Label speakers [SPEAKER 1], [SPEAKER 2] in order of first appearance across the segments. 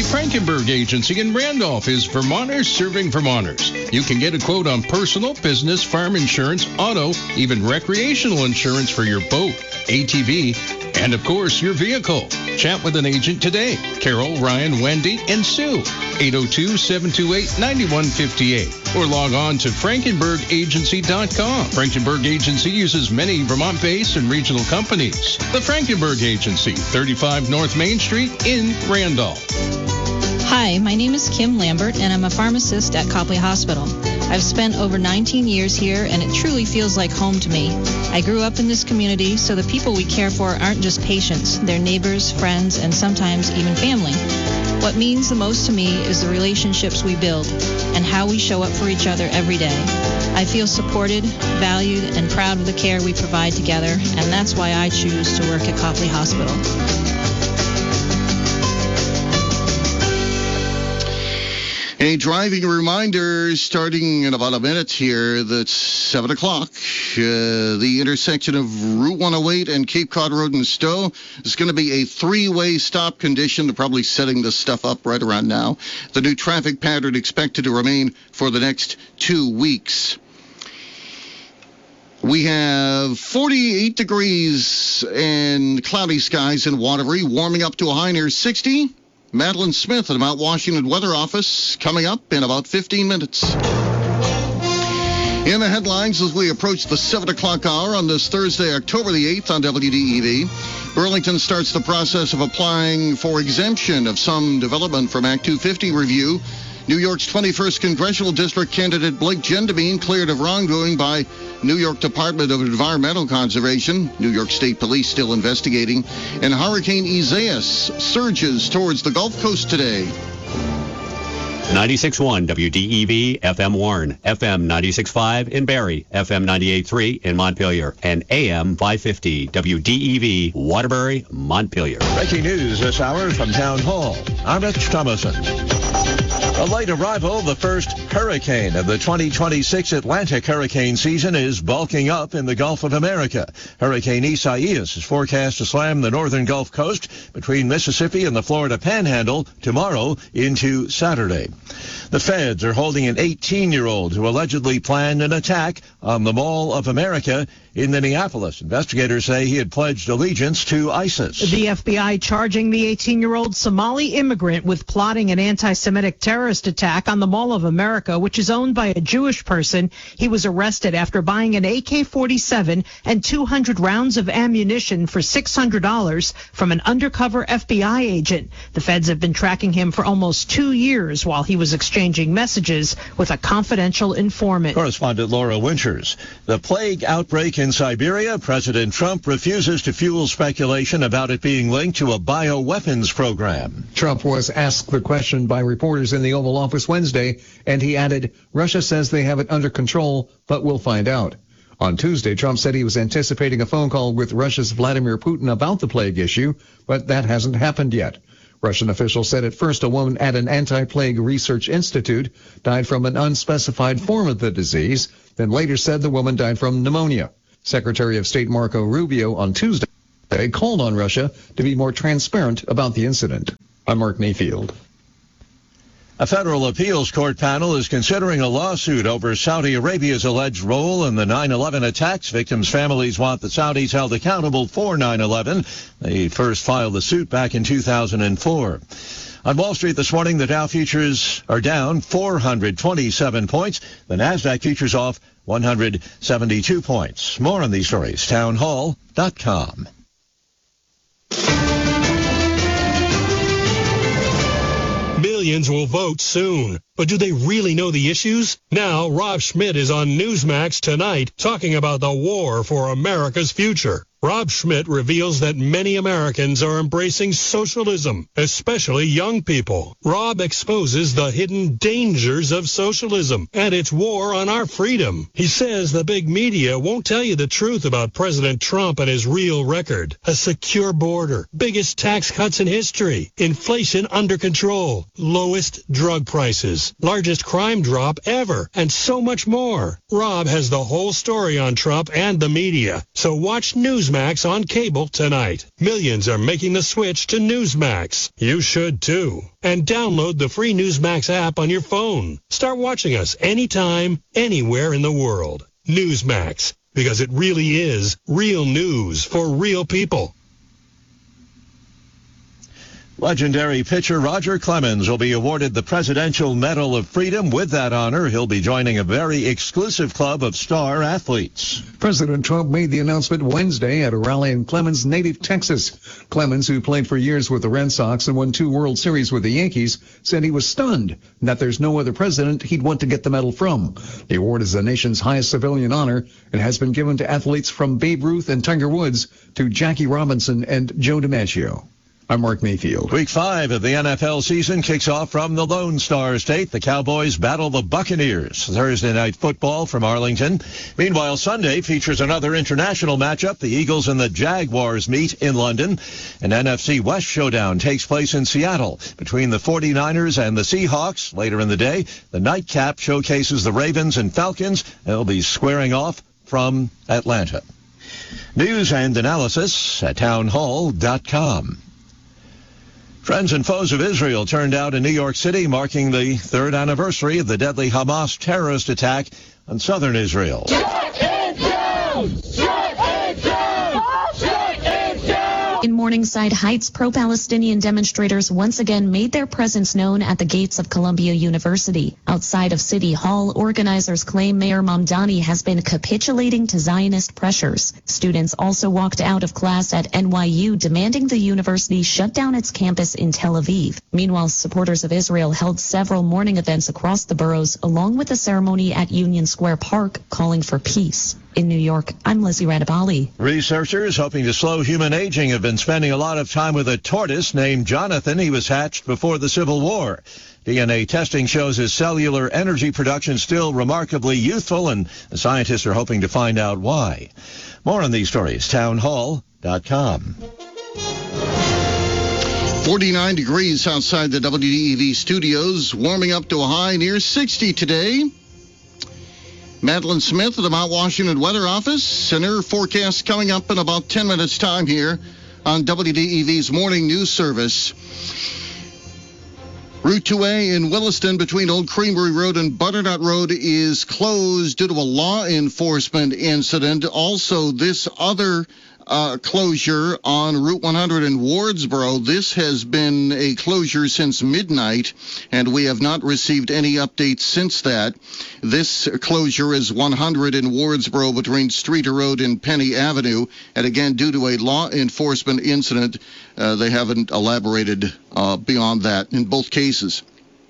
[SPEAKER 1] Frankenberg Agency in Randolph is Vermonters serving Vermonters. You can get a quote on personal, business, farm insurance, auto, even recreational insurance for your boat, ATV, and of course your vehicle. Chat with an agent today. Carol, Ryan, Wendy, and Sue. 802-728-9158. Or log on to frankenbergagency.com. Frankenberg Agency uses many Vermont-based and regional companies. The Frankenberg Agency, 35 North Main Street in Randolph.
[SPEAKER 2] Hi, my name is Kim Lambert, and I'm a pharmacist at Copley Hospital. I've spent over 19 years here, and it truly feels like home to me. I grew up in this community, so the people we care for aren't just patients. They're neighbors, friends, and sometimes even family. What means the most to me is the relationships we build and how we show up for each other every day. I feel supported, valued, and proud of the care we provide together, and that's why I choose to work at Copley Hospital.
[SPEAKER 3] A driving reminder starting in about a minute here. That's 7 o'clock. The intersection of Route 108 and Cape Cod Road in Stowe is going to be a three-way stop condition. They're probably setting this stuff up right around now. The new traffic pattern expected to remain for the next 2 weeks. We have 48 degrees and cloudy skies in Waterbury, warming up to a high near 60. Madeline Smith at the Mount Washington Weather Office coming up in about 15 minutes. In the headlines as we approach the 7 o'clock hour on this Thursday, October the 8th on WDEV, Burlington starts the process of applying for exemption of some development from Act 250 review. New York's 21st Congressional District candidate Blake Gendamine cleared of wrongdoing by New York Department of Environmental Conservation. New York State Police still investigating. And Hurricane Isaias surges towards the Gulf Coast today.
[SPEAKER 4] 96.1 WDEV, FM Warren, FM 96.5 in Barrie, FM 98.3 in Montpelier, and AM 550 WDEV, Waterbury, Montpelier.
[SPEAKER 5] Breaking news this hour from Town Hall. I'm Rich Thomason. A late arrival, the first hurricane of the 2026 Atlantic hurricane season is bulking up in the Gulf of America. Hurricane Isaias is forecast to slam the northern Gulf Coast between Mississippi and the Florida Panhandle tomorrow into Saturday. The feds are holding an 18-year-old who allegedly planned an attack on the Mall of America in Minneapolis. Investigators say he had pledged allegiance to ISIS.
[SPEAKER 6] The FBI charging the 18-year-old Somali immigrant with plotting an anti-Semitic terrorist attack on the Mall of America, which is owned by a Jewish person. He was arrested after buying an AK-47 and 200 rounds of ammunition for $600 from an undercover FBI agent. The feds have been tracking him for almost 2 years while he was exchanging messages with a confidential informant.
[SPEAKER 5] Correspondent Laura Winters. The plague outbreak in Siberia, President Trump refuses to fuel speculation about it being linked to a bioweapons program.
[SPEAKER 7] Trump was asked the question by reporters in the Oval Office Wednesday, and he added, Russia says they have it under control, but we'll find out. On Tuesday, Trump said he was anticipating a phone call with Russia's Vladimir Putin about the plague issue, but that hasn't happened yet. Russian officials said at first a woman at an anti-plague research institute died from an unspecified form of the disease, then later said the woman died from pneumonia. Secretary of State Marco Rubio on Tuesday called on Russia to be more transparent about the incident. I'm Mark Mayfield.
[SPEAKER 5] A federal appeals court panel is considering a lawsuit over Saudi Arabia's alleged role in the 9/11 attacks. Victims' families want the Saudis held accountable for 9/11. They first filed the suit back in 2004. On Wall Street this morning, the Dow futures are down 427 points. The Nasdaq futures off 172 points. More on these stories, townhall.com.
[SPEAKER 8] Millions will vote soon. But do they really know the issues? Now, Rob Schmidt is on Newsmax tonight talking about the war for America's future. Rob Schmidt reveals that many Americans are embracing socialism, especially young people. Rob exposes the hidden dangers of socialism and its war on our freedom. He says the big media won't tell you the truth about President Trump and his real record. A secure border, biggest tax cuts in history, inflation under control, lowest drug prices, largest crime drop ever, and so much more. Rob has the whole story on Trump and the media. So watch Newsmax Newsmax on cable tonight. Millions are making the switch to Newsmax. You should too. And download the free Newsmax app on your phone. Start watching us anytime, anywhere in the world. Newsmax, because it really is real news for real people.
[SPEAKER 5] Legendary pitcher Roger Clemens will be awarded the Presidential Medal of Freedom. With that honor, he'll be joining a very exclusive club of star athletes.
[SPEAKER 7] President Trump made the announcement Wednesday at a rally in Clemens' native Texas. Clemens, who played for years with the Red Sox and won 2 World Series with the Yankees, said he was stunned that there's no other president he'd want to get the medal from. The award is the nation's highest civilian honor and has been given to athletes from Babe Ruth and Tiger Woods to Jackie Robinson and Joe DiMaggio. I'm Mark Mayfield.
[SPEAKER 5] Week 5 of the NFL season kicks off from the Lone Star State. The Cowboys battle the Buccaneers. Thursday night football from Arlington. Meanwhile, Sunday features another international matchup. The Eagles and the Jaguars meet in London. An NFC West showdown takes place in Seattle between the 49ers and the Seahawks. Later in the day, the nightcap showcases the Ravens and Falcons. They'll be squaring off from Atlanta. News and analysis at townhall.com. Friends and foes of Israel turned out in New York City, marking the 3rd anniversary of the deadly Hamas terrorist attack on southern Israel.
[SPEAKER 9] Shut it down! Shut it down! Shut it down!
[SPEAKER 10] In Morningside Heights, pro-Palestinian demonstrators once again made their presence known at the gates of Columbia University. Outside of City Hall, organizers claim Mayor Mamdani has been capitulating to Zionist pressures. Students also walked out of class at NYU, demanding the university shut down its campus in Tel Aviv. Meanwhile, supporters of Israel held several morning events across the boroughs, along with a ceremony at Union Square Park calling for peace. In New York, I'm Lizzie Radabali.
[SPEAKER 5] Researchers hoping to slow human aging have been spending a lot of time with a tortoise named Jonathan. He was hatched before the Civil War. DNA testing shows his cellular energy production still remarkably youthful, and the scientists are hoping to find out why. More on these stories, townhall.com.
[SPEAKER 3] 49 degrees outside the WDEV studios, warming up to a high near 60 today. Madeline Smith of the Mount Washington Weather Office, and her forecast coming up in about 10 minutes' time here on WDEV's Morning News Service. Route 2A in Williston between Old Creamery Road and Butternut Road is closed due to a law enforcement incident. Also, this other closure on Route 100 in Wardsboro. This has been a closure since midnight, and we have not received any updates since that. This closure is 100 in Wardsboro between Streeter Road and Penny Avenue, and again, due to a law enforcement incident, they haven't elaborated beyond that in both cases.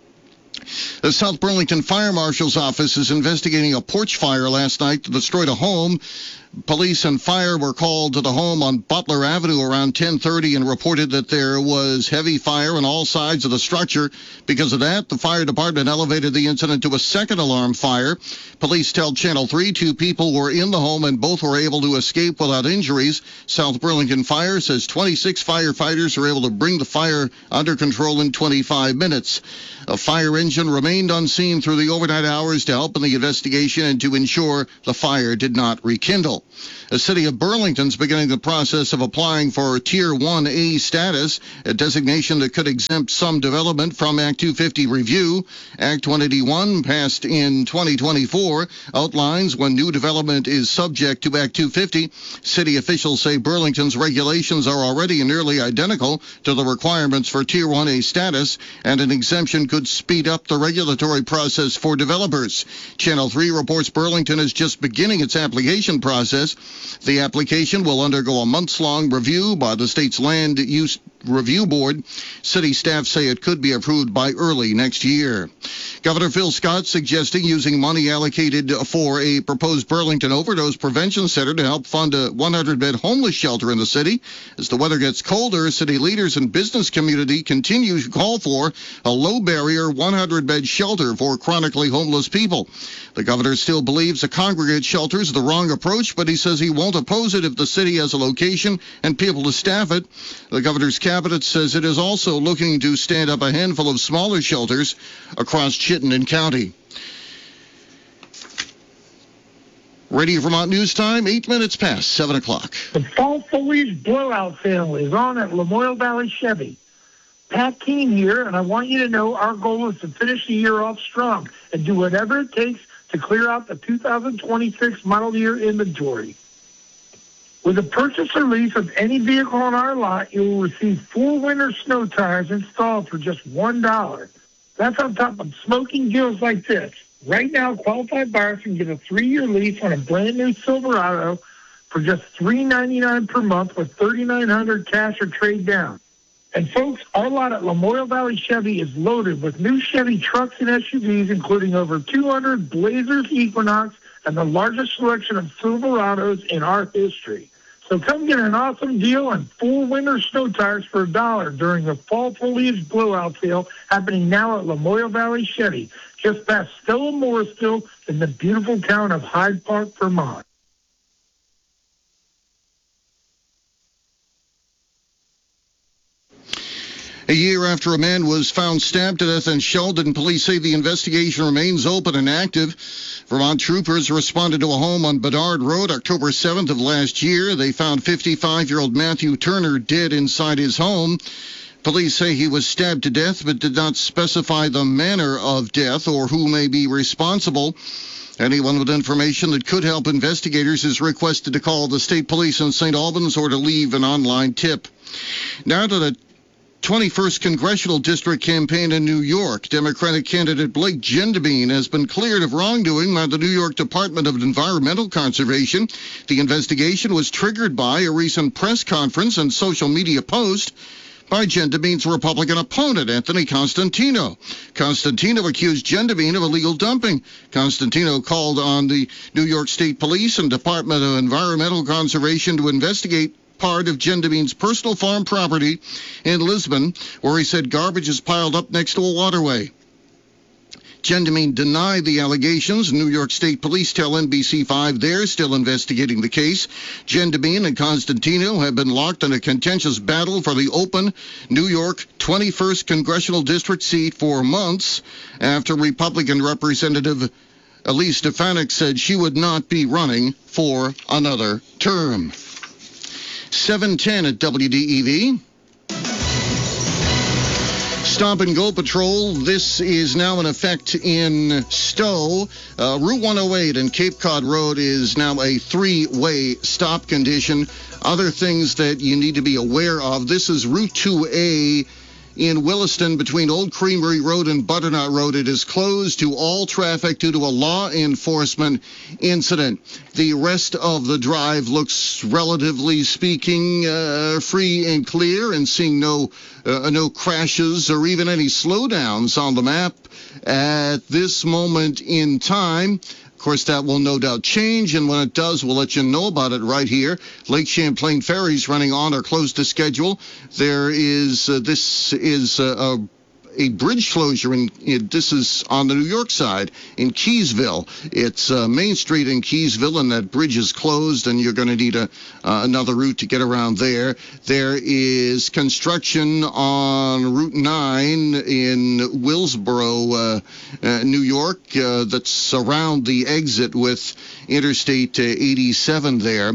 [SPEAKER 3] The South Burlington Fire Marshal's office is investigating a porch fire last night that destroyed a home. Police and fire were called to the home on Butler Avenue around 10:30 and reported that there was heavy fire on all sides of the structure. Because of that, the fire department elevated the incident to a second alarm fire. Police tell Channel 3 2 people were in the home and both were able to escape without injuries. South Burlington Fire says 26 firefighters were able to bring the fire under control in 25 minutes. A fire engine remained unseen through the overnight hours to help in the investigation and to ensure the fire did not rekindle. The city of Burlington is beginning the process of applying for Tier 1A status, a designation that could exempt some development from Act 250 review. Act 181, passed in 2024, outlines when new development is subject to Act 250. City officials say Burlington's regulations are already nearly identical to the requirements for Tier 1A status, and an exemption could speed up the regulatory process for developers. Channel 3 reports Burlington is just beginning its application process. The application will undergo a months-long review by the state's Land Use Review Board. City staff say it could be approved by early next year. Governor Phil Scott suggesting using money allocated for a proposed Burlington Overdose Prevention Center to help fund a 100-bed homeless shelter in the city. As the weather gets colder, city leaders and business community continue to call for a low-barrier 100-bed shelter for chronically homeless people. The governor still believes a congregate shelter is the wrong approach, but he says he won't oppose it if the city has a location and people to staff it. The governor's cabinet says it is also looking to stand up a handful of smaller shelters across Chittenden County. Radio Vermont News Time, 8 minutes past 7 o'clock.
[SPEAKER 11] The fall foliage blowout sale is on at Lamoille Valley Chevy. Pat King here, and I want you to know our goal is to finish the year off strong and do whatever it takes to clear out the 2026 model year inventory. With a purchase or lease of any vehicle on our lot, you will receive 4 winter snow tires installed for just $1. That's on top of smoking deals like this. Right now, qualified buyers can get a 3-year lease on a brand-new Silverado for just $399 per month with $3,900 cash or trade down. And folks, our lot at Lamoille Valley Chevy is loaded with new Chevy trucks and SUVs, including over 200 Blazers, Equinox, and the largest selection of Silverados in our history. So come get an awesome deal on 4 winter snow tires for $1 during the fall foliage blowout sale happening now at Lamoille Valley Chevy, just past Stella Morrisville in the beautiful town of Hyde Park, Vermont.
[SPEAKER 3] A year after a man was found stabbed to death in Sheldon, police say the investigation remains open and active. Vermont troopers responded to a home on Bedard Road October 7th of last year. They found 55-year-old Matthew Turner dead inside his home. Police say he was stabbed to death but did not specify the manner of death or who may be responsible. Anyone with information that could help investigators is requested to call the state police in St. Albans or to leave an online tip. Now to the 21st Congressional District campaign in New York. Democratic candidate Blake Gendebien has been cleared of wrongdoing by the New York Department of Environmental Conservation. The investigation was triggered by a recent press conference and social media post by Gendebien's Republican opponent, Anthony Constantino. Constantino accused Gendebien of illegal dumping. Constantino called on the New York State Police and Department of Environmental Conservation to investigate part of Gendebien's personal farm property in Lisbon, where he said garbage is piled up next to a waterway. Gendebien denied the allegations. New York State Police tell NBC5 they're still investigating the case. Gendebien and Constantino have been locked in a contentious battle for the open New York 21st Congressional District seat for months after Republican Representative Elise Stefanik said she would not be running for another term. 7:10 at WDEV. Stop and go patrol. This is now in effect in Stowe. Route 108 and Cape Cod Road is now a 3-way stop condition. Other things that you need to be aware of. This is Route 2A in Williston between Old Creamery Road and Butternut Road. It is closed to all traffic due to a law enforcement incident. The rest of the drive looks, relatively speaking, free and clear, and seeing no crashes or even any slowdowns on the map at this moment in time. Of course, that will no doubt change, and when it does, we'll let you know about it right here. Lake Champlain ferries running on or close to schedule. There is this is a bridge closure, this is on the New York side in Keysville. It's Main Street in Keysville, and that bridge is closed, and you're going to need another route to get around there. There is construction on Route 9 in Willsboro, New York, that's around the exit with Interstate 87 there.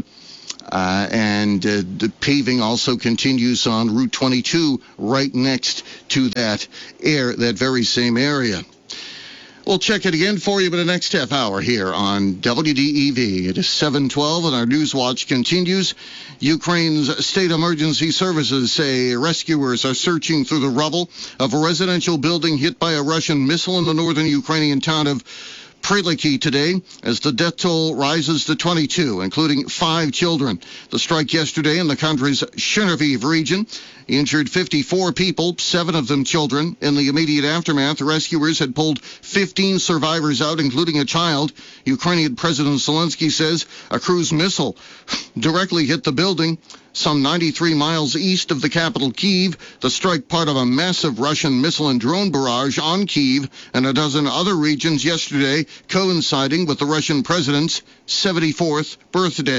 [SPEAKER 3] And the paving also continues on Route 22 right next to that very same area. We'll check it again for you in the next half hour here on WDEV. It is 7:12 and our News Watch continues. Ukraine's state emergency services say rescuers are searching through the rubble of a residential building hit by a Russian missile in the northern Ukrainian town of Pryliki today as the death toll rises to 22, including 5 children. The strike yesterday in the country's Chernihiv region injured 54 people, 7 of them children. In the immediate aftermath, rescuers had pulled 15 survivors out, including a child. Ukrainian President Zelensky says a cruise missile directly hit the building some 93 miles east of the capital, Kyiv. The strike part of a massive Russian missile and drone barrage on Kyiv and a dozen other regions yesterday, coinciding with the Russian president's 74th birthday.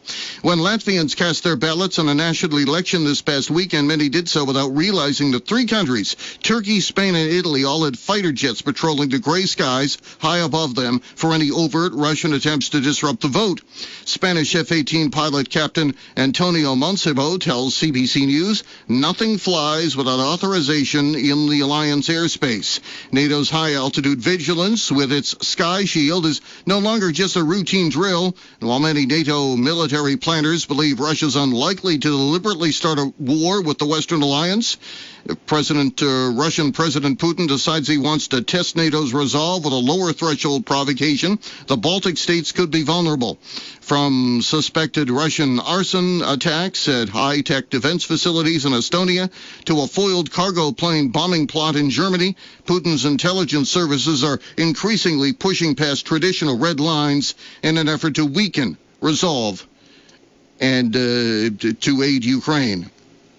[SPEAKER 3] When Latvians cast their ballots on a national election this past weekend, many did so without realizing that three countries, Turkey, Spain, and Italy, all had fighter jets patrolling the gray skies high above them for any overt Russian attempts to disrupt the vote. Spanish F-18 pilot Captain Antonio Mancebo tells CBC News nothing flies without authorization in the alliance airspace. NATO's high-altitude vigilance with its Sky Shield is no longer just a routine drill, and while many NATO military planners believe Russia's unlikely to deliberately start a war with the Western alliance, if Russian President Putin decides he wants to test NATO's resolve with a lower threshold provocation, the Baltic states could be vulnerable. From suspected Russian arson attacks at high-tech defense facilities in Estonia to a foiled cargo plane bombing plot in Germany, Putin's intelligence services are increasingly pushing past traditional red lines in an effort to weaken, resolve, and to aid Ukraine.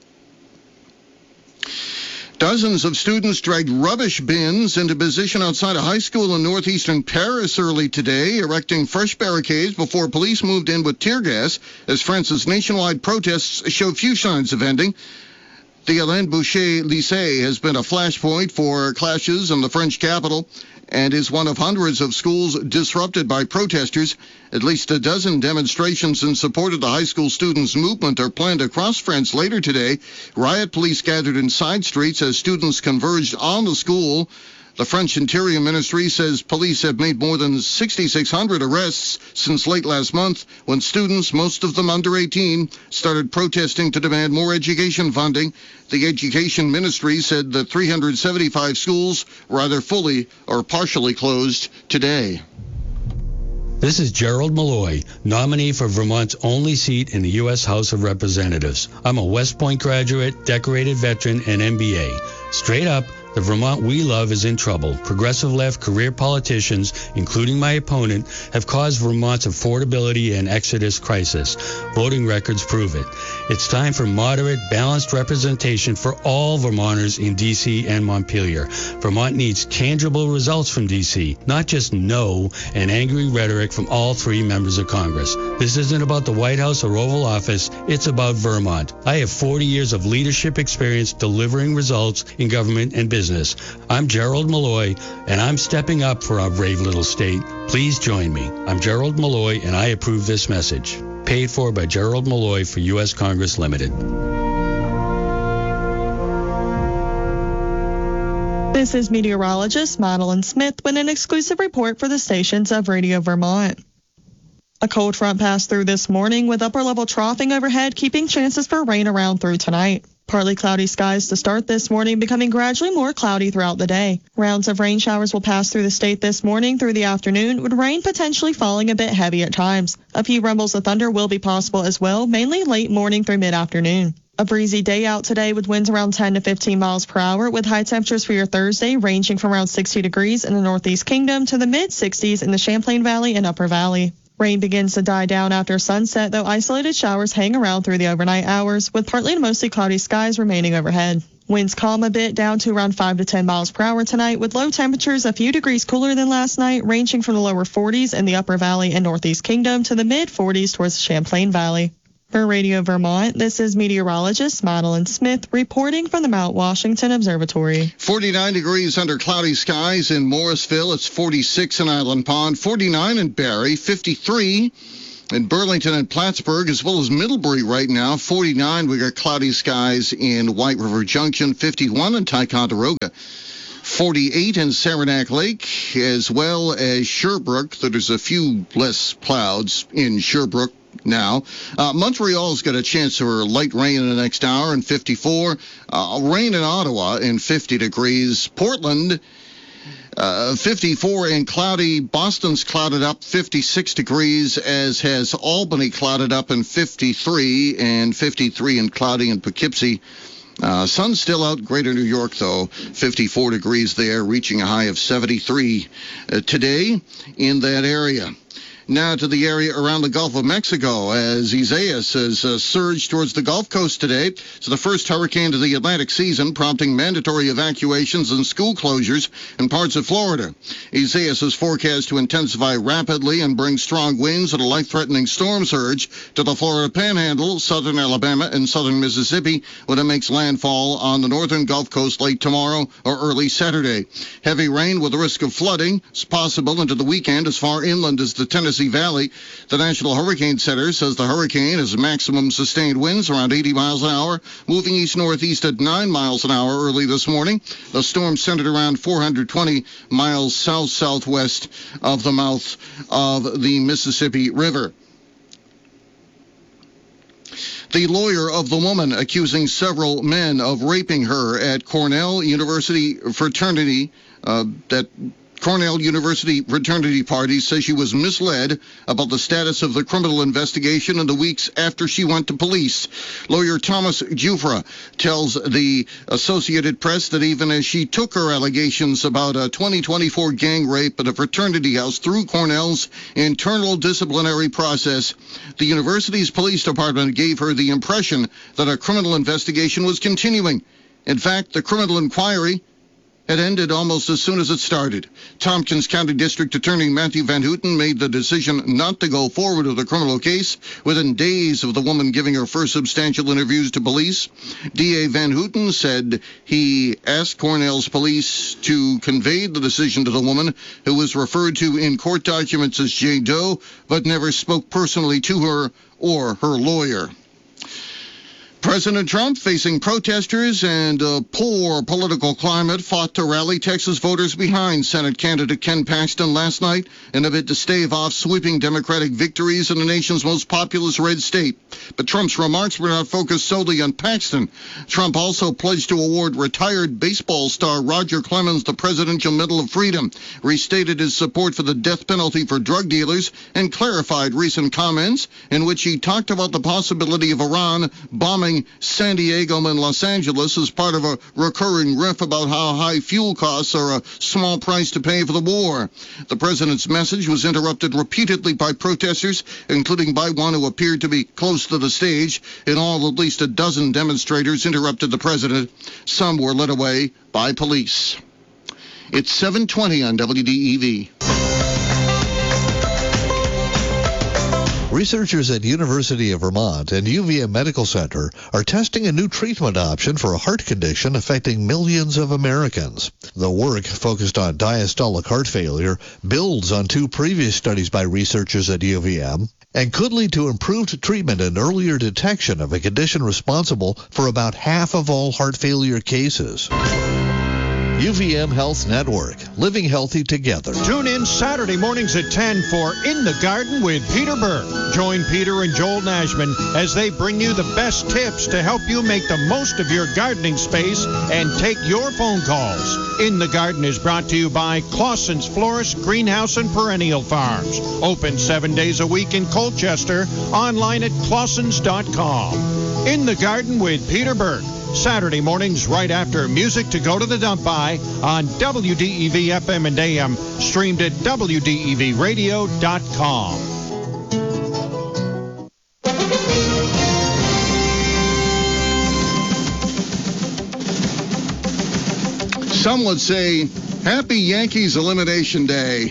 [SPEAKER 3] Dozens of students dragged rubbish bins into position outside a high school in northeastern Paris early today, erecting fresh barricades before police moved in with tear gas as France's nationwide protests show few signs of ending. The Alain Boucher Lycée has been a flashpoint for clashes in the French capital and is one of hundreds of schools disrupted by protesters. At least a dozen demonstrations in support of the high school students' movement are planned across France later today. Riot police gathered in side streets as students converged on the school. The French Interior Ministry says police have made more than 6,600 arrests since late last month when students, most of them under 18, started protesting to demand more education funding. The Education Ministry said that 375 schools were either fully or partially closed today.
[SPEAKER 12] This is Gerald Malloy, nominee for Vermont's only seat in the U.S. House of Representatives. I'm a West Point graduate, decorated veteran, and MBA. Straight up, the Vermont we love is in trouble. Progressive left career politicians, including my opponent, have caused Vermont's affordability and exodus crisis. Voting records prove it. It's time for moderate, balanced representation for all Vermonters in D.C. and Montpelier. Vermont needs tangible results from D.C., not just no and angry rhetoric from all three members of Congress. This isn't about the White House or Oval Office. It's about Vermont. I have 40 years of leadership experience delivering results in government and business. I'm Gerald Malloy, and I'm stepping up for our brave little state. Please join me. I'm Gerald Malloy, and I approve this message. Paid for by Gerald Malloy for U.S. Congress Limited.
[SPEAKER 13] This is meteorologist Madeline Smith with an exclusive report for the stations of Radio Vermont. A cold front passed through this morning with upper-level troughing overhead, keeping chances for rain around through tonight. Partly cloudy skies to start this morning, becoming gradually more cloudy throughout the day. Rounds of rain showers will pass through the state this morning through the afternoon, with rain potentially falling a bit heavy at times. A few rumbles of thunder will be possible as well, mainly late morning through mid-afternoon. A breezy day out today with winds around 10 to 15 miles per hour, with high temperatures for your Thursday ranging from around 60 degrees in the Northeast Kingdom to the mid-60s in the Champlain Valley and Upper Valley. Rain begins to die down after sunset, though isolated showers hang around through the overnight hours, with partly to mostly cloudy skies remaining overhead. Winds calm a bit down to around 5 to 10 miles per hour tonight, with low temperatures a few degrees cooler than last night, ranging from the lower 40s in the Upper Valley and Northeast Kingdom to the mid-40s towards the Champlain Valley. For Radio Vermont, this is meteorologist Madeline Smith reporting from the Mount Washington Observatory.
[SPEAKER 3] 49 degrees under cloudy skies in Morrisville. It's 46 in Island Pond, 49 in Barrie, 53 in Burlington and Plattsburgh, as well as Middlebury right now. 49, we got cloudy skies in White River Junction, 51 in Ticonderoga. 48 in Saranac Lake, as well as Sherbrooke. There's a few less clouds in Sherbrooke now. Montreal's got a chance for light rain in the next hour and 54. Rain in Ottawa in 50 degrees. Portland, 54 and cloudy. Boston's clouded up 56 degrees, as has Albany clouded up in 53 and 53 and cloudy in Poughkeepsie. Sun's still out. Greater New York, though, 54 degrees there, reaching a high of 73 today in that area. Now to the area around the Gulf of Mexico as Isaias has surged towards the Gulf Coast today. It's the first hurricane of the Atlantic season, prompting mandatory evacuations and school closures in parts of Florida. Isaias is forecast to intensify rapidly and bring strong winds and a life-threatening storm surge to the Florida Panhandle, southern Alabama, and southern Mississippi when it makes landfall on the northern Gulf Coast late tomorrow or early Saturday. Heavy rain with a risk of flooding is possible into the weekend as far inland as the Tennessee Valley. The National Hurricane Center says the hurricane has maximum sustained winds around 80 miles an hour, moving east-northeast at 9 miles an hour early this morning. The storm centered around 420 miles south-southwest of the mouth of the Mississippi River. The lawyer of the woman accusing several men of raping her at Cornell University fraternity party says she was misled about the status of the criminal investigation in the weeks after she went to police. Lawyer Thomas Jufra tells the Associated Press that even as she took her allegations about a 2024 gang rape at a fraternity house through Cornell's internal disciplinary process, the university's police department gave her the impression that a criminal investigation was continuing. In fact, the criminal inquiry had ended almost as soon as it started. Tompkins County District Attorney Matthew Van Houten made the decision not to go forward with the criminal case within days of the woman giving her first substantial interviews to police. DA Van Houten said he asked Cornell's police to convey the decision to the woman, who was referred to in court documents as J. Doe, but never spoke personally to her or her lawyer. President Trump, facing protesters and a poor political climate, fought to rally Texas voters behind Senate candidate Ken Paxton last night in a bid to stave off sweeping Democratic victories in the nation's most populous red state. But Trump's remarks were not focused solely on Paxton. Trump also pledged to award retired baseball star Roger Clemens the Presidential Medal of Freedom, restated his support for the death penalty for drug dealers, and clarified recent comments in which he talked about the possibility of Iran bombing San Diego and Los Angeles as part of a recurring riff about how high fuel costs are a small price to pay for the war. The president's message was interrupted repeatedly by protesters, including by one who appeared to be close to the stage. In all, at least a dozen demonstrators interrupted the president. Some were led away by police. It's 7:20 on WDEV.
[SPEAKER 14] Researchers at University of Vermont and UVM Medical Center are testing a new treatment option for a heart condition affecting millions of Americans. The work, focused on diastolic heart failure, builds on two previous studies by researchers at UVM and could lead to improved treatment and earlier detection of a condition responsible for about half of all heart failure cases. UVM Health Network, living healthy together.
[SPEAKER 15] Tune in Saturday mornings at 10 for In the Garden with Peter Burke. Join Peter and Joel Nashman as they bring you the best tips to help you make the most of your gardening space and take your phone calls. In the Garden is brought to you by Clausen's Florist, Greenhouse, and Perennial Farms. Open 7 days a week in Colchester. Online at clausens.com. In the Garden with Peter Burke. Saturday mornings right after Music to Go to the Dump By on WDEV FM and AM, streamed at WDEVradio.com.
[SPEAKER 3] Some would say, Happy Yankees Elimination Day.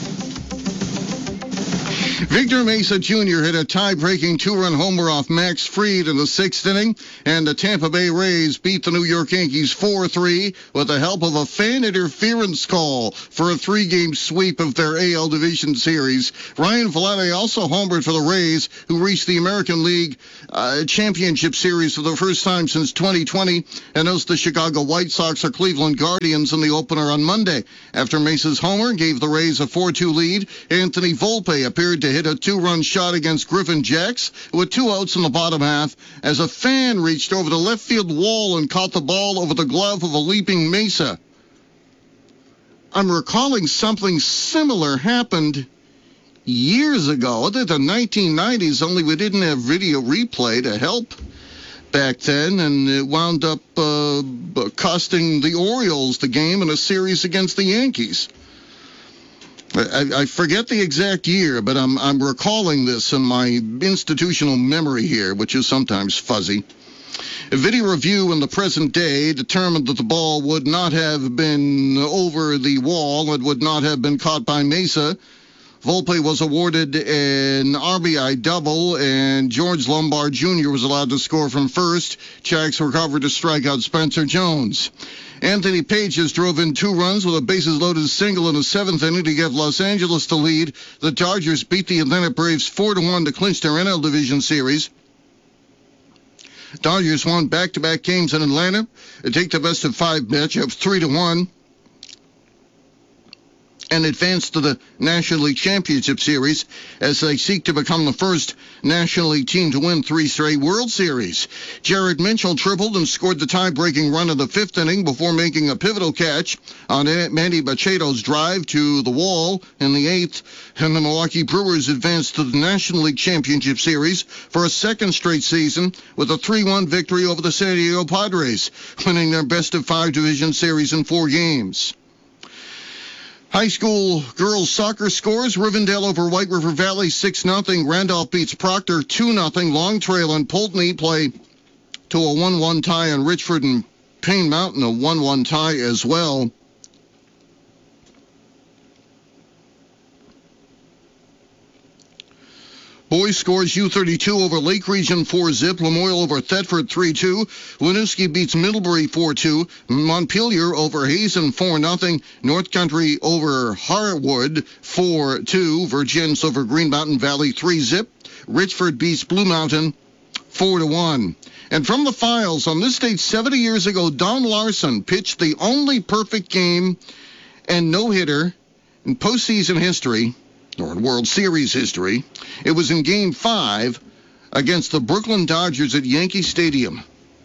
[SPEAKER 3] Victor Mesa Jr. hit a tie-breaking two-run homer off Max Fried in the sixth inning, and the Tampa Bay Rays beat the New York Yankees 4-3 with the help of a fan interference call for a three-game sweep of their AL Division Series. Ryan Velade also homered for the Rays, who reached the American League Championship Series for the first time since 2020, and host the Chicago White Sox or Cleveland Guardians in the opener on Monday. After Mesa's homer gave the Rays a 4-2 lead, Anthony Volpe appeared to hit a two-run shot against Griffin Jacks with 2 outs in the bottom half as a fan reached over the left field wall and caught the ball over the glove of a leaping Mesa. I'm recalling something similar happened years ago, the 1990s, only we didn't have video replay to help back then, and it wound up costing the Orioles the game in a series against the Yankees. I forget the exact year, but I'm recalling this in my institutional memory here, which is sometimes fuzzy. A video review in the present day determined that the ball would not have been over the wall. It would not have been caught by Mesa. Volpe was awarded an RBI double, and George Lombard Jr. was allowed to score from first. Jacks recovered to strike out Spencer Jones. Anthony Pages drove in 2 runs with a bases-loaded single in the 7th inning to give Los Angeles the lead. The Dodgers beat the Atlanta Braves 4-1 to clinch their NL Division Series. Dodgers won back-to-back games in Atlanta. They take the best-of-5 matchup 3-1. And advance to the National League Championship Series as they seek to become the first National League team to win 3 straight World Series. Jared Mitchell tripled and scored the tie-breaking run in the 5th inning before making a pivotal catch on Manny Machado's drive to the wall in the 8th, and the Milwaukee Brewers advanced to the National League Championship Series for a 2nd straight season with a 3-1 victory over the San Diego Padres, winning their best-of-5 division series in 4 games. High school girls soccer scores: Rivendell over White River Valley 6-0. Randolph beats Proctor 2-0. Long Trail and Pulteney play to a 1-1 tie, and Richford and Payne Mountain a 1-1 tie as well. Boys scores: U32 over Lake Region 4-0. Lamoille over Thetford 3-2. Winooski beats Middlebury 4-2. Montpelier over Hazen 4-0. North Country over Harwood 4-2. Virgins over Green Mountain Valley 3-0. Richford beats Blue Mountain 4-1. And from the files, on this date 70 years ago, Don Larson pitched the only perfect game and no-hitter in postseason history, or in World Series history. It was in Game 5 against the Brooklyn Dodgers at Yankee Stadium,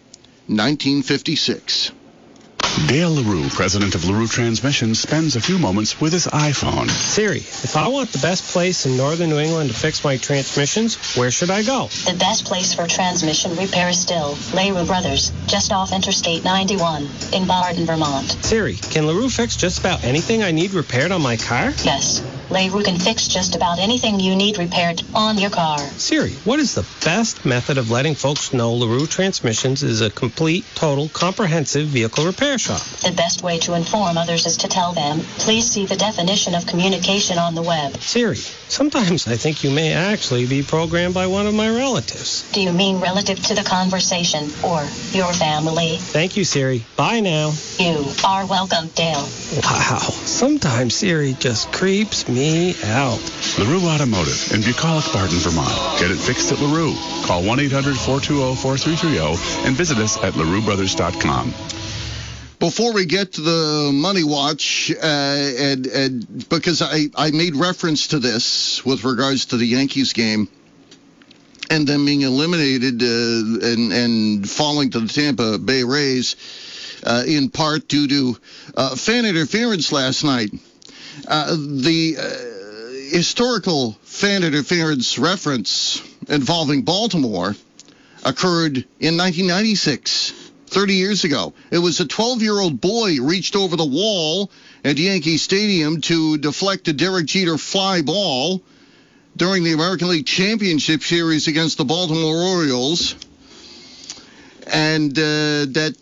[SPEAKER 3] 1956.
[SPEAKER 16] Dale LaRue, president of LaRue Transmission, spends a few moments with his iPhone.
[SPEAKER 17] Siri, if I want the best place in northern New England to fix my transmissions, where should I go?
[SPEAKER 18] The best place for transmission repair is still LaRue Brothers, just off Interstate 91 in Barden, Vermont.
[SPEAKER 17] Siri, can LaRue fix just about anything I need repaired on my car?
[SPEAKER 18] Yes, LaRue can fix just about anything you need repaired on your car.
[SPEAKER 17] Siri, what is the best method of letting folks know LaRue Transmissions is a complete, total, comprehensive vehicle repair shop?
[SPEAKER 18] The best way to inform others is to tell them, please see the definition of communication on the web.
[SPEAKER 17] Siri, sometimes I think you may actually be programmed by one of my relatives.
[SPEAKER 18] Do you mean relative to the conversation or your family?
[SPEAKER 17] Thank you, Siri. Bye now.
[SPEAKER 18] You are welcome, Dale.
[SPEAKER 17] Wow, sometimes Siri just creeps me out.
[SPEAKER 16] LaRue Automotive in Bucolic, Barden, Vermont. Get it fixed at LaRue. Call 1-800-420-4330 and visit us at LaRueBrothers.com.
[SPEAKER 3] Before we get to the Money Watch, and because I made reference to this with regards to the Yankees game and them being eliminated and falling to the Tampa Bay Rays in part due to fan interference last night. The historical fan interference reference involving Baltimore occurred in 1996. 30 years ago. It was a 12-year-old boy reached over the wall at Yankee Stadium to deflect a Derek Jeter fly ball during the American League Championship Series against the Baltimore Orioles. And it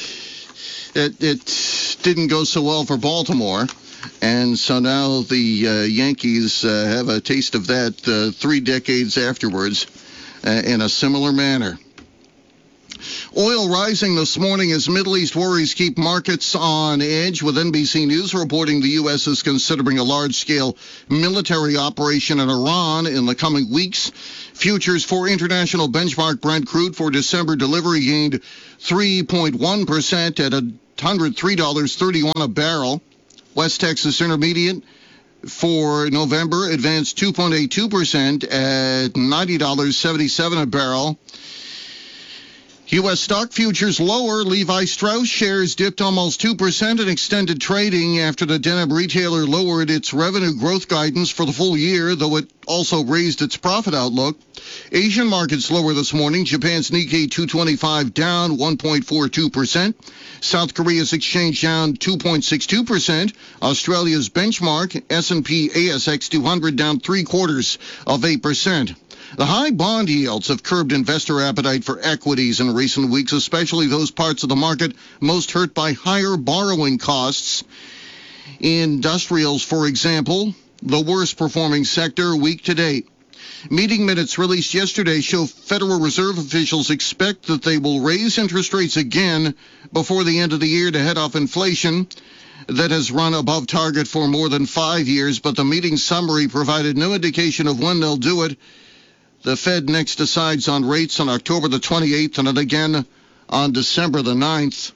[SPEAKER 3] didn't go so well for Baltimore. And so now the Yankees have a taste of that 3 decades afterwards in a similar manner. Oil rising this morning as Middle East worries keep markets on edge, with NBC News reporting the U.S. is considering a large-scale military operation in Iran in the coming weeks. Futures for international benchmark Brent crude for December delivery gained 3.1% at $103.31 a barrel. West Texas Intermediate for November advanced 2.82% at $90.77 a barrel. U.S. stock futures lower. Levi Strauss shares dipped almost 2% in extended trading after the denim retailer lowered its revenue growth guidance for the full year, though it also raised its profit outlook. Asian markets lower this morning. Japan's Nikkei 225 down 1.42%. South Korea's exchange down 2.62%. Australia's benchmark S&P ASX 200 down 0.75%. The high bond yields have curbed investor appetite for equities in recent weeks, especially those parts of the market most hurt by higher borrowing costs. Industrials, for example, the worst performing sector week to date. Meeting minutes released yesterday show Federal Reserve officials expect that they will raise interest rates again before the end of the year to head off inflation that has run above target for more than 5 years, but the meeting summary provided no indication of when they'll do it. The Fed next decides on rates on October the 28th and then again on December the 9th.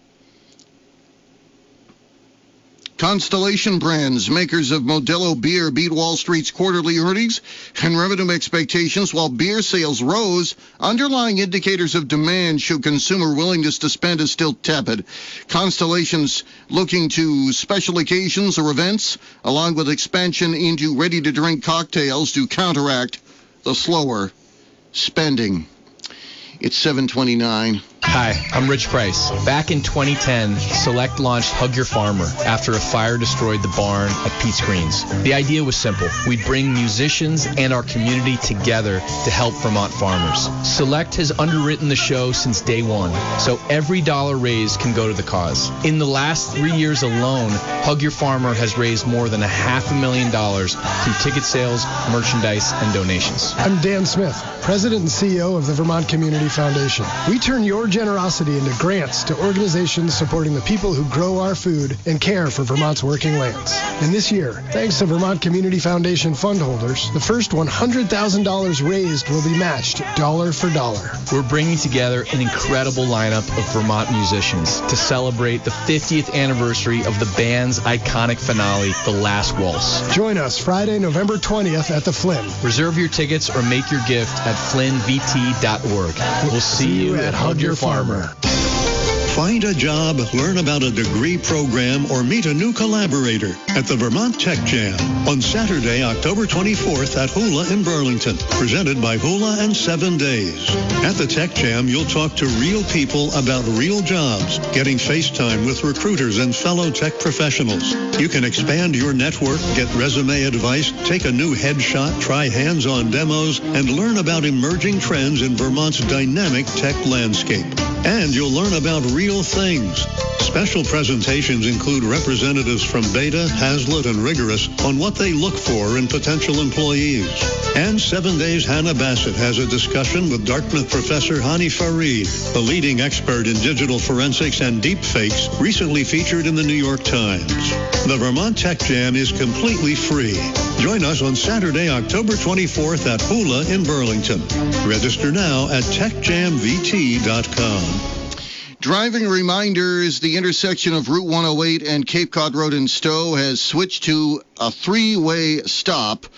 [SPEAKER 3] Constellation Brands, makers of Modelo beer, beat Wall Street's quarterly earnings and revenue expectations. While beer sales rose, underlying indicators of demand show consumer willingness to spend is still tepid. Constellation's looking to special occasions or events, along with expansion into ready-to-drink cocktails to counteract the slower spending. It's 7:29.
[SPEAKER 19] Hi, I'm Rich Price. Back in 2010, Select launched Hug Your Farmer after a fire destroyed the barn at Pete's Greens. The idea was simple. We'd bring musicians and our community together to help Vermont farmers. Select has underwritten the show since day one, so every dollar raised can go to the cause. In the last 3 years alone, Hug Your Farmer has raised more than $500,000 through ticket sales, merchandise, and donations.
[SPEAKER 20] I'm Dan Smith, President and CEO of the Vermont Community Foundation. We turn your generosity into grants to organizations supporting the people who grow our food and care for Vermont's working lands. And this year, thanks to Vermont Community Foundation fund holders, the first $100,000 raised will be matched dollar for dollar.
[SPEAKER 19] We're bringing together an incredible lineup of Vermont musicians to celebrate the 50th anniversary of the band's iconic finale, The Last Waltz.
[SPEAKER 20] Join us Friday, November 20th at the Flynn.
[SPEAKER 19] Reserve your tickets or make your gift at flynnvt.org. We'll see you at Hug Your Farmer.
[SPEAKER 21] Find a job, learn about a degree program, or meet a new collaborator at the Vermont Tech Jam on Saturday, October 24th at Hula in Burlington, presented by Hula and 7 Days. At the Tech Jam, you'll talk to real people about real jobs, getting FaceTime with recruiters and fellow tech professionals. You can expand your network, get resume advice, take a new headshot, try hands-on demos, and learn about emerging trends in Vermont's dynamic tech landscape. And you'll learn about real things. Special presentations include representatives from Beta, Hazlitt, and Rigorous on what they look for in potential employees. And 7 Days Hannah Bassett has a discussion with Dartmouth professor Hani Farid, the leading expert in digital forensics and deepfakes, recently featured in the New York Times. The Vermont Tech Jam is completely free. Join us on Saturday, October 24th at Hula in Burlington. Register now at techjamvt.com.
[SPEAKER 3] Driving reminders, the intersection of Route 108 and Cape Cod Road in Stowe has switched to a three-way stop,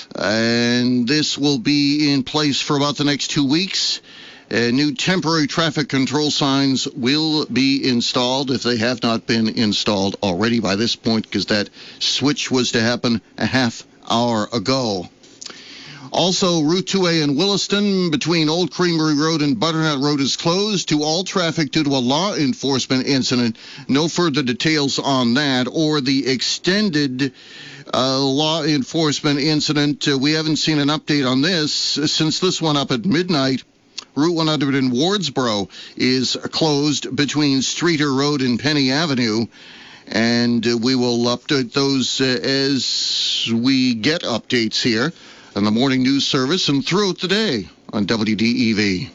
[SPEAKER 3] and this will be in place for about the next 2 weeks. New temporary traffic control signs will be installed if they have not been installed already by this point, because that switch was to happen a half hour ago. Also, Route 2A in Williston between Old Creamery Road and Butternut Road is closed to all traffic due to a law enforcement incident. No further details on that or the extended law enforcement incident. We haven't seen an update on this since this one up at midnight. Route 100 in Wardsboro is closed between Streeter Road and Penny Avenue. And we will update those as we get updates here on the Morning News Service and throughout the day on WDEV.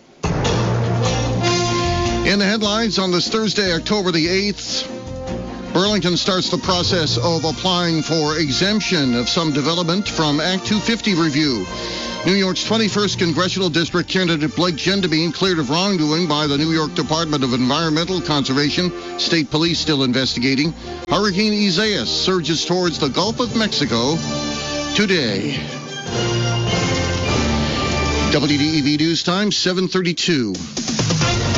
[SPEAKER 3] In the headlines on this Thursday, October the 8th, Burlington starts the process of applying for exemption of some development from Act 250 review. New York's 21st Congressional District candidate Blake Gendebien cleared of wrongdoing by the New York Department of Environmental Conservation. State police still investigating. Hurricane Isaias surges towards the Gulf of Mexico today. WDEV News Time, 7:32.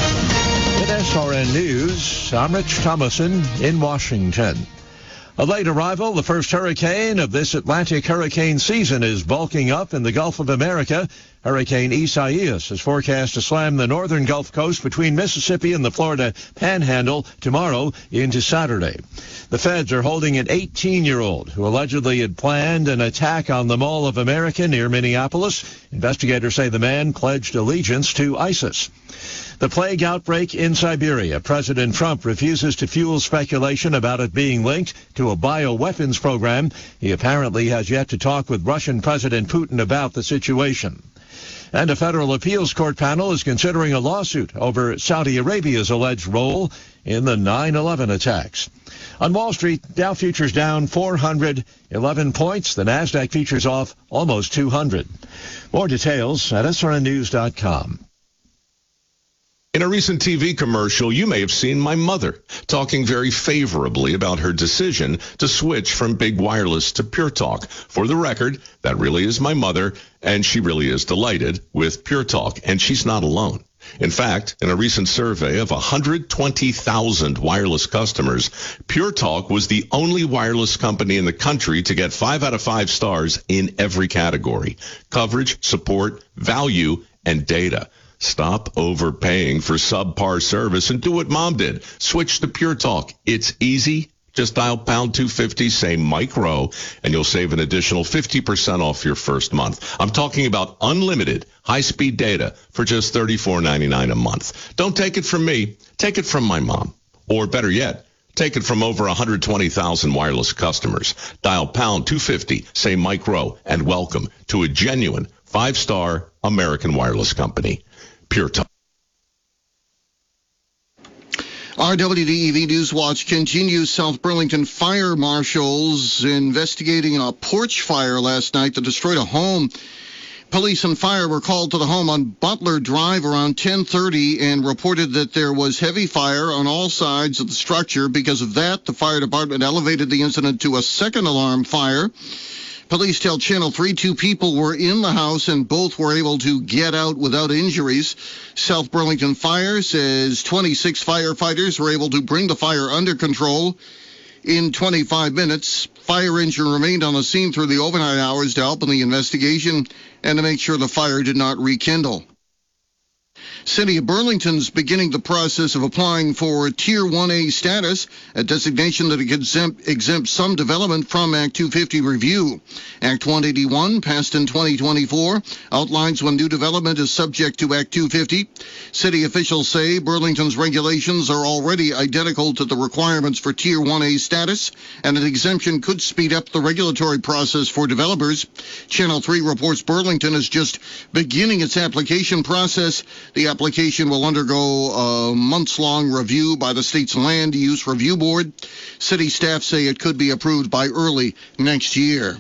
[SPEAKER 5] With SRN News, I'm Rich Thomason in Washington. A late arrival, the first hurricane of this Atlantic hurricane season is bulking up in the Gulf of America. Hurricane Isaias is forecast to slam the northern Gulf Coast between Mississippi and the Florida Panhandle tomorrow into Saturday. The feds are holding an 18-year-old who allegedly had planned an attack on the Mall of America near Minneapolis. Investigators say the man pledged allegiance to ISIS. The plague outbreak in Siberia. President Trump refuses to fuel speculation about it being linked to a bioweapons program. He apparently has yet to talk with Russian President Putin about the situation. And a federal appeals court panel is considering a lawsuit over Saudi Arabia's alleged role in the 9/11 attacks. On Wall Street, Dow futures down 411 points. The Nasdaq futures off almost 200. More details at srnnews.com.
[SPEAKER 1] In a recent TV commercial, you may have seen my mother talking very favorably about her decision to switch from big wireless to Pure Talk. For the record, that really is my mother, and she really is delighted with Pure Talk, and she's not alone. In fact, in a recent survey of 120,000 wireless customers, Pure Talk was the only wireless company in the country to get 5 out of 5 stars in every category: coverage, support, value, and data. Stop overpaying for subpar service and do what Mom did. Switch to Pure Talk. It's easy. Just dial pound 250, say Mike Rowe, and you'll save an additional 50% off your first month. I'm talking about unlimited high-speed data for just $34.99 a month. Don't take it from me. Take it from my mom. Or better yet, take it from over 120,000 wireless customers. Dial pound 250, say Mike Rowe, and welcome to a genuine 5-star American wireless company. Pure Talk.
[SPEAKER 3] Our WDEV News Watch continues. South Burlington fire marshals investigating a porch fire last night that destroyed a home. Police and fire were called to the home on Butler Drive around 10:30 and reported that there was heavy fire on all sides of the structure. Because of that, the fire department elevated the incident to a second alarm fire. Police tell Channel 3 2 people were in the house and both were able to get out without injuries. South Burlington Fire says 26 firefighters were able to bring the fire under control in 25 minutes. Fire engine remained on the scene through the overnight hours to help in the investigation and to make sure the fire did not rekindle. City of Burlington's beginning the process of applying for Tier 1A status, a designation that exempts some development from Act 250 review. Act 181, passed in 2024, outlines when new development is subject to Act 250. City officials say Burlington's regulations are already identical to the requirements for Tier 1A status, and an exemption could speed up the regulatory process for developers. Channel 3 reports Burlington is just beginning its application process. The application will undergo a months-long review by the state's Land Use Review Board. City staff say it could be approved by early next year.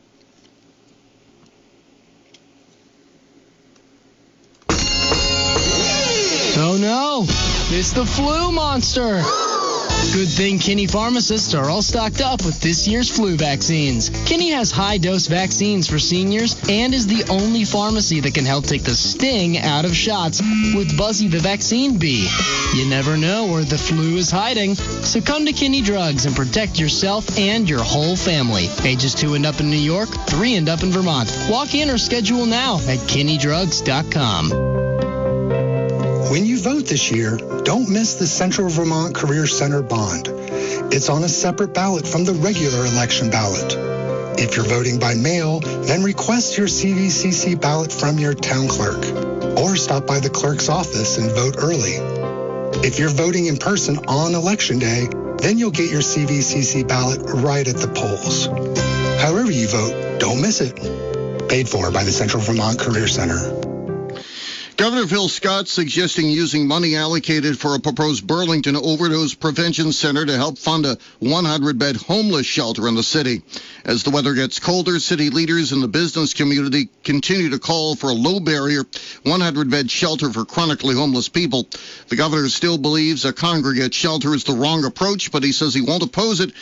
[SPEAKER 22] Oh no, it's the flu monster. Good thing Kinney pharmacists are all stocked up with this year's flu vaccines. Kinney has high-dose vaccines for seniors and is the only pharmacy that can help take the sting out of shots with Buzzy the Vaccine Bee. You never know where the flu is hiding, so come to Kinney Drugs and protect yourself and your whole family. Ages 2 and up in New York, 3 and up in Vermont. Walk in or schedule now at KinneyDrugs.com.
[SPEAKER 23] When you vote this year, don't miss the Central Vermont Career Center bond. It's on a separate ballot from the regular election ballot. If you're voting by mail, then request your CVCC ballot from your town clerk, or stop by the clerk's office and vote early. If you're voting in person on Election Day, then you'll get your CVCC ballot right at the polls. However you vote, don't miss it. Paid for by the Central Vermont Career Center.
[SPEAKER 3] Governor Phil Scott suggesting using money allocated for a proposed Burlington overdose prevention center to help fund a 100-bed homeless shelter in the city. As the weather gets colder, city leaders in the business community continue to call for a low-barrier 100-bed shelter for chronically homeless people. The governor still believes a congregate shelter is the wrong approach, but he says he won't oppose it